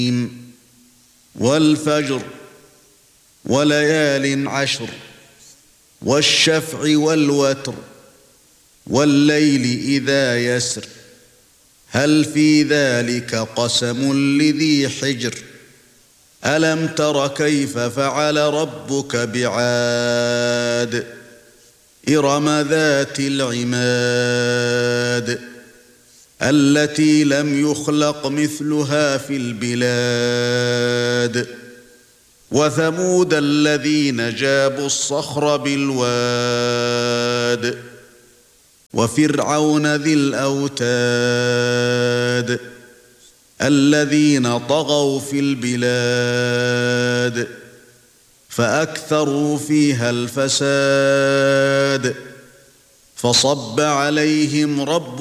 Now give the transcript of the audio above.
والفجر وليال عشر والشفع والوتر والليل إذا يسر هل في ذلك قسم لذي حجر ألم تر كيف فعل ربك بعاد إرم ذات العماد التي لم يخلق مثلها في البلاد وثمود الذين جابوا الصخر بالواد وفرعون ذي الأوتاد الذين طغوا في البلاد فأكثروا فيها الفساد فصب عليهم ربك